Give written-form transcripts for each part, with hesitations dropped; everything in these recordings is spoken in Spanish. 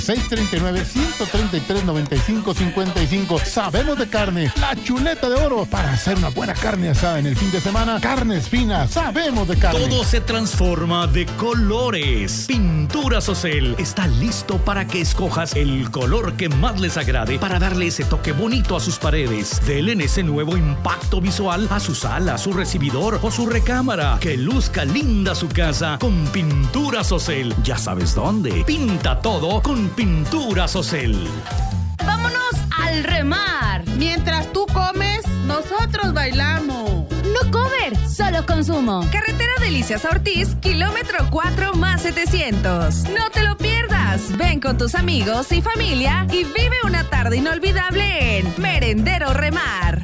639-133-9555. Sabemos de carne, la chuleta de oro para hacer una buena carne asada en el fin de semana. Carnes Finas, sabemos de carne. Todo se transforma de colores. Pinturas Ocel está listo para que escojas el color que más les agrade para darle ese toque bonito a sus paredes. Denle ese nuevo impacto visual a su sala, su recibidor o su recámara. Que luzca linda su casa con Pinturas Ocel. Ya sabes dónde. Pinta todo con Pinturas Ocel. ¡Vámonos al remar! Mientras tú comes, nosotros bailamos. No comer, solo consumo. Carretera Delicias Ortiz, kilómetro 4 más 700. No te lo pierdas. Ven con tus amigos y familia y vive una tarde inolvidable en Merendero Remar.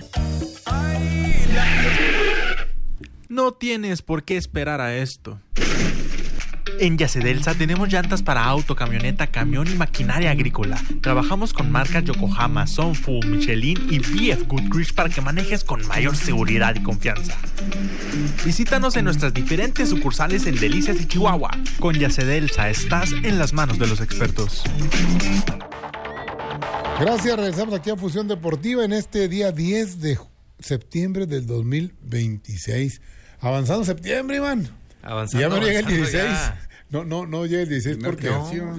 No tienes por qué esperar a esto. En Yacedelsa tenemos llantas para auto, camioneta, camión y maquinaria agrícola. Trabajamos con marcas Yokohama, Sunfu, Michelin y BF Goodrich para que manejes con mayor seguridad y confianza. Visítanos en nuestras diferentes sucursales en Delicias y Chihuahua. Con Yacedelsa estás en las manos de los expertos. Gracias, regresamos aquí a Fusión Deportiva en este día 10 de septiembre del 2026. Avanzando septiembre, Iván. Avanzando, ya no llega el 16. Ya. No llega el 16 porque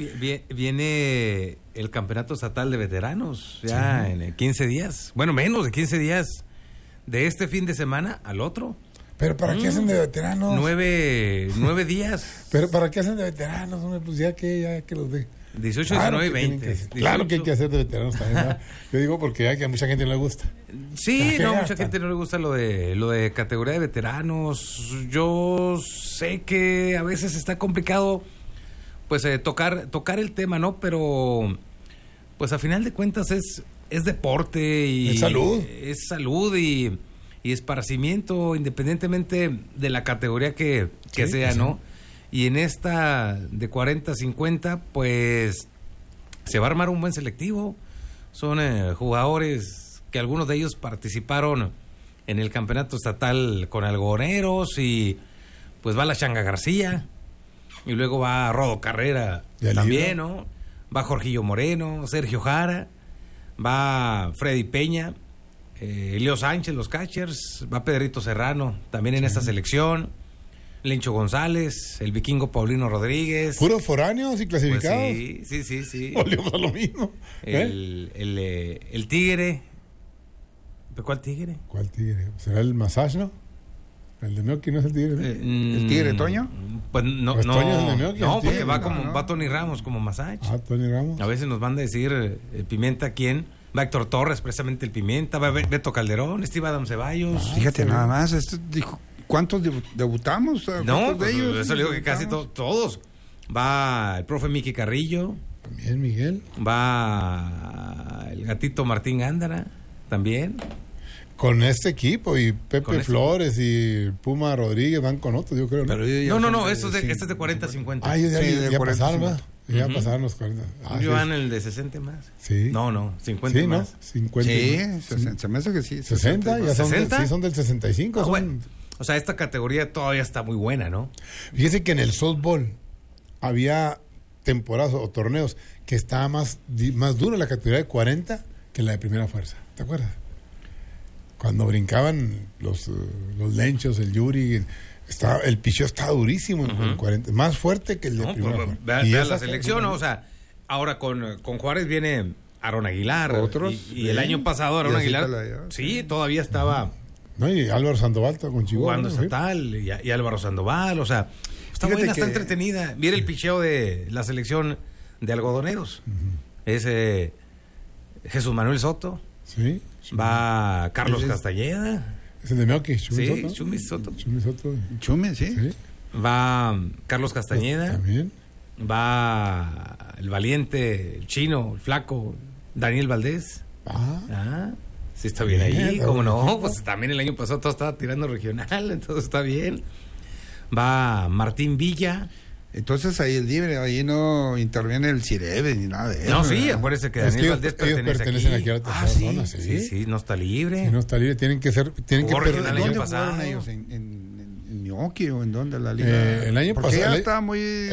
viene el campeonato estatal de veteranos ya en 15 días. Bueno, menos de 15 días de este fin de semana al otro. ¿Pero para qué hacen de veteranos? 9 días. ¿Pero para qué hacen de veteranos? Hombre, pues ya que los de... 18, 19 y 20. Claro que hay que hacer de veteranos también, ¿no? Yo digo porque a mucha gente no le gusta. Sí, mucha gente no le gusta lo de categoría de veteranos. Yo sé que a veces está complicado pues tocar el tema, ¿no? Pero pues a final de cuentas es deporte y es salud. Es salud y esparcimiento independientemente de la categoría que sea, ¿no? Y en esta de 40-50, pues se va a armar un buen selectivo. Son jugadores que algunos de ellos participaron en el campeonato estatal con algodoneros y pues va la Changa García y luego va Rodo Carrera también, ¿no? Va Jorgillo Moreno, Sergio Jara, va Freddy Peña, Leo Sánchez, los catchers, va Pedrito Serrano también en esta selección. Lencho González, el vikingo Paulino Rodríguez. ¿Puros foráneos y clasificados? Pues sí. Volvemos a lo mismo. El Tigre. ¿Cuál Tigre? ¿Cuál Tigre? ¿Será el Massage, no? ¿El de Meoqui no es el Tigre? ¿El Tigre Toño? Pues no. Pues Toño es el de Meoqui. No, porque va Tony Ramos como Massage. Tony Ramos. A veces nos van a decir Pimienta quién. Va Héctor Torres, precisamente el Pimienta. Va Beto Calderón, Steve Adam Ceballos. Fíjate nada más, dijo... ¿Cuántos debutamos? No, de ellos? Eso le digo que casi todos. Va el profe Miki Carrillo. También Miguel. Va el gatito Martín Gándara. También. Con este equipo. Y Pepe Flores y Puma Rodríguez van con otros, yo creo. ¿No? Pero no, este es de 40-50. Ya pasaron, ¿verdad? Ya pasaron los 40. Yo van el de 60 más. Sí. No, 50 más. 50 sí, se me hace que sí. 60, ya son del 65. Bueno. O sea, esta categoría todavía está muy buena, ¿no? Fíjese que en el softball había temporadas o torneos que estaba más dura la categoría de 40 que la de primera fuerza. ¿Te acuerdas? Cuando brincaban los lenchos, el yuri, el picheo estaba durísimo en 40, más fuerte que el de primera fuerza. Vean la selección, ¿no? O sea, ahora con Juárez viene Aaron Aguilar. Otros. Y el año pasado Aaron Aguilar, sí, todavía estaba... No, y Álvaro Sandoval con Chihuahua. Jugando estatal y Álvaro Sandoval, o sea, está buena, está entretenida. Mira el picheo de la selección de algodoneros. Es Jesús Manuel Soto. Sí. Va Carlos Castañeda. Es el de Meoqui, Chumi Soto. Chumi, sí. Va Carlos Castañeda. También. Va el valiente, el chino, el flaco, Daniel Valdés. Sí, está bien ahí, ¿cómo no? Pues también el año pasado todo estaba tirando regional, entonces está bien. Va Martín Villa. Entonces ahí es libre, ahí no interviene el Cirebe ni nada de eso. No, sí, acuérdese que Daniel Valdés pertenecen aquí a la tercera zona. Sí, no está libre. Sí, no está libre, tienen que el año pasado. ¿En Meoqui o en dónde la liga? El año pasado. Ya está muy...